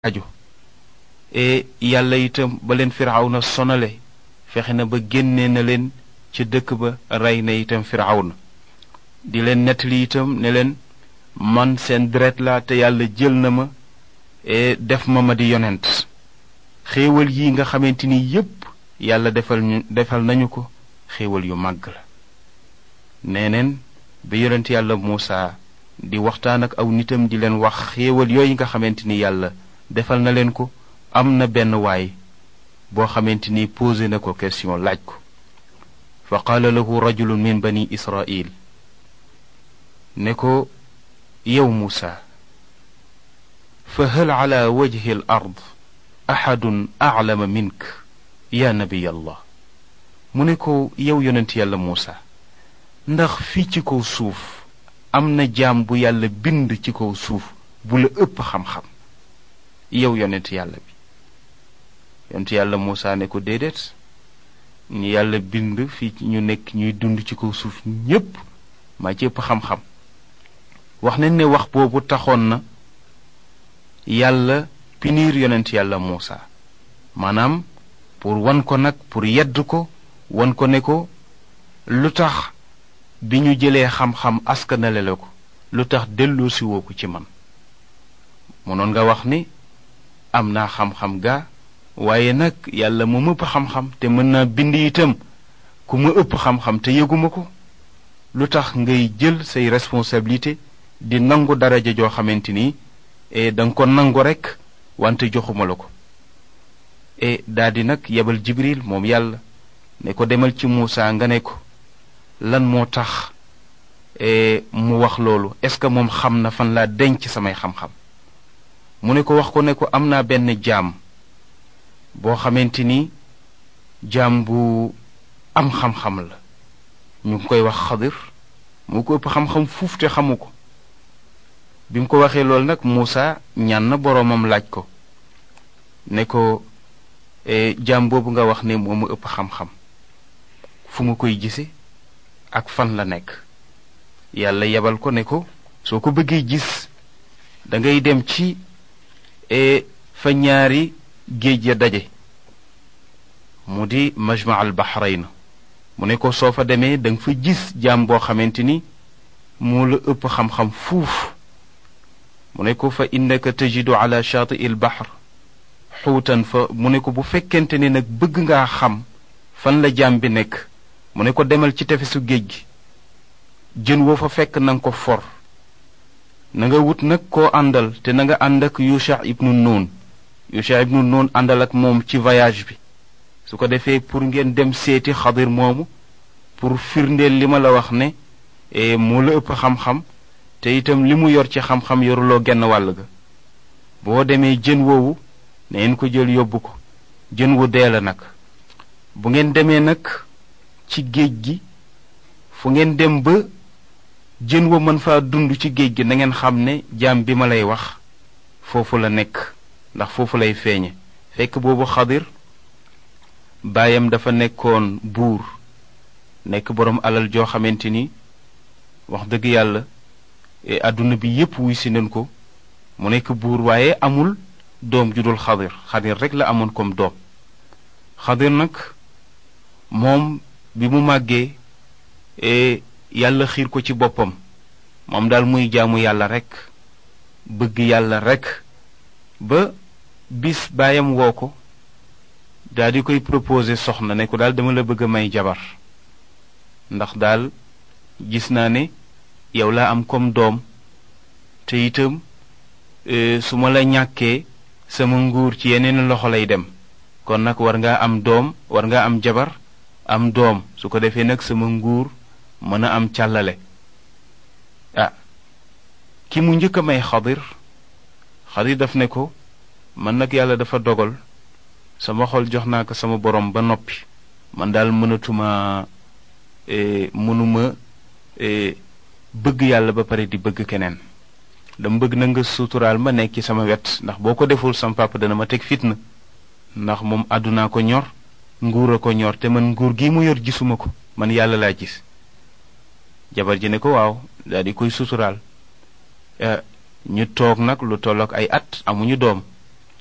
aju yàlla itam ba leen firawna sonale fexe na ba génne na leen ci dëkk ba rey na itam firawna di leen nettali itam ne leen man seen deret la te yàlla jël na ma def ma di yonent xéewal yi nga xamante ni yépp yàlla defal nañu ko xéewal yu màgg la neeneen ba yonent yàlla Muusa di waxtaan ak aw nitam di leen wax xéewal yooyu nga xamante ni yàlla defal na leen ko am na benn waay boo xamante ni posé na ko question laaj ko fa qaala lahu rajulun min bani israil ne ko yow Muusa fa hal ala wajhi al ard ahadun a'lama mink ya nabiy allah mu ne ko yow yonent yàlla Muusa ndax fii ci kaw suuf am na jaam bu yàlla bind ci kaw suuf bu la ëpp xam-xam yow yonent yàlla bi yonent yàlla Muusa ne ko déedéet ñu yàlla bind fii ñu nekk ñuy dund ci kaw suuf ñépp maa ci ëpp xam-xam wax nañ ne wax boobu taxoon na yàlla punir yonent yàlla Muusa maanaam pour wan ko nag pour yedd ko wan ko ne ko lu tax bi ñu jëlee xam-xam askanale la ko lu tax delloosi woo ko ci man mënoon nga wax ni am naa xam-xam gaa waaye nag yàlla mu ëpp xam-xam te mën naa bind itam ku ma ëpp xam-xam te yëguma ko lu tax ngay jël say responsabilité di nangu daraja joo xamante ni danga ko nangu rekk wante joxuma la ko daldi nag yebal Jibril moom yàlla ne ko demal ci Muusa nga ne ko lan moo tax mu wax loolu est-ce que moom xam na fan laa denc samay xam-xam mu ne ko wax ko ne ko am naa benn jaam boo xamante ni jaam bu am xam-xam la ñu ngi koy wax Xadir mu ko ëpp xam-xam fuuf te xamu ko bi mu ko waxee loolu nag Muusa ñaan na boroomam laaj ko ne ko jaam boobu nga wax ne moo ma ëpp xam-xam fu ma koy gise ak fan la nekk yàlla yebal ko ne ko soo ko bëggee gis dangay dem ci fa ñaari géej ya daje mu di majma al bahrayn mu ne ko soo fa demee danga fa gis jaam boo xamante ni moo la ëpp xam-xam fuuf mu ne ko fa innaka tajidu ala shaati il bahr xuutan fa mu ne ko bu fekkente ne nag bëgg ngaa xam fan la jaam bi nekk mu ne ko demal ci tefesu géej gi jën woo fa fekk na nga ko for na nga wut nag koo àndal te na nga ànd ak Yusha ibnu Nun àndal ak moom ci voyage bi su ko defee pour ngeen dem seeti Xadir moomu pour firndeel li ma la wax ne moo la ëpp xam-xam te itam li mu yor ci xam-xam yoruloo genn wàll ga boo demee jën woowu na ngeen ko jël yóbbu ko jën wu dee la nag bu ngeen demee nag ci géej gi fu ngeen dem ba jën wa mën faa dund ci géej gi na ngeen xam ne jaam bi ma lay wax foofu la nekk ndax foofu lay feeñe fekk boobu Xadir baayam dafa nekkoon buur nekk boroom alal joo xamante ni wax dëgg yàlla àdduna bi yépp wuy si nañ ko mu nekk buur waaye amul doom ju dul Xadir rekk la amoon comme doom Xadir nag moom bi mu màggee yàlla xiir ko ci boppam moom daal muy jaamu yàlla rekk bëgg yàlla rekk ba bis baayam woo ko daal di koy proposer soxna ne ko daal dama la bëgg a may jabar ndax daal gis naa ne yow laa am comme doom te itam su ma la ñàkkee sama nguur ci yeneen loxo lay dem kon nag war ngaa am doom war ngaa am jabar am doom su ko defee nag sama nguur mën a am càllale ki mu njëkk a may Xadir daf ne ko man nag yàlla dafa dogal sama xol jox naa ko sama borom ba noppi man daal mënuma bëgg yàlla ba pare di bëgg keneen dama bëgg na nga suturaal ma nekk ci sama wet ndax boo ko deful sama papa dana ma teg fitna ndax moom àddunaa ko ñor nguur a ko ñor te man nguur gi mu yor gisuma ko man yàlla laa gis jabar ji ne ko waaw daal di koy suturaal ñu toog nag lu tollook ay at amuñu doom